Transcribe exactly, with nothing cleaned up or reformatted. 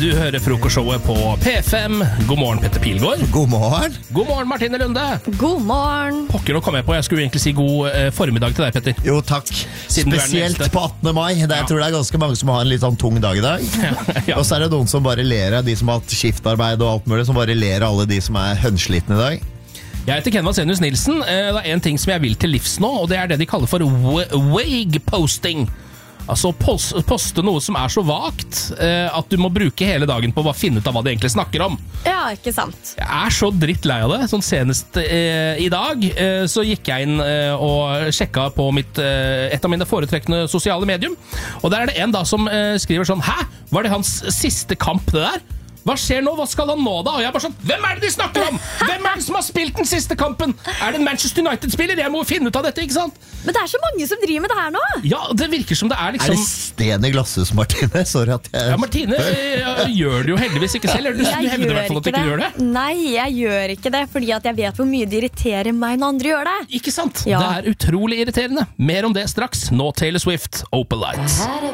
Du hører frokostshowet på P fem. God morgen, Petter Pilgaard. God morgen. God morgen, Martine Lunde. God morgen. Pokker, nå kom jeg på. Jeg skulle egentlig si god eh, formiddag til deg, Petter. Jo, takk. Siden du er den Spesielt eldste. på attende mai. Det, jeg Ja. tror det er ganske mange som har en litt sånn tung dag i dag. Ja. Og så er det noen som bare ler av de som har hatt skiftarbeid og alt mulig, som bare ler av alle de som er hønslitne i dag. Jeg heter Ken Vasenius Nilsen. Eh, Det er en ting som jeg vil til livs nå, og det er det de kaller for wa- wage-posting. Altså pos- poste noe som er så vagt eh, at du må bruke hele dagen på å finne ut av hva de egentlig snakker om. Ja, ikke sant. Jeg er så dritt lei av det. Sånn senest eh, i dag eh, så gikk jeg inn eh, og sjekka på mitt, eh, et av mine foretrekkende sosiale medium. Og der er det en da som eh, skriver sånn: Hæ? Var det hans siste kamp, det der? Hva skjer nå? Hva skal han nå da? Og jeg er bare sånn, hvem er det de snakker om? Hvem er det som har spilt den siste kampen? Er det en Manchester United-spiller? Jeg må finne ut av dette, ikke sant? Men det er så mange som driver med det her nå. Ja, det virker som det er Er liksom... det sten i glasshus, Martine? Sorry at jeg... Ja, Martine eh, gjør det jo heldigvis ikke selv. Eller du, du hevder i hvert fall at du ikke gjør det. Nei, jeg gjør ikke det, fordi at jeg vet hvor mye det irriterer meg når andre gjør det. Ikke sant? Ja. Det er utrolig irriterende. Mer om det straks. Nå Taylor Swift, Opalite.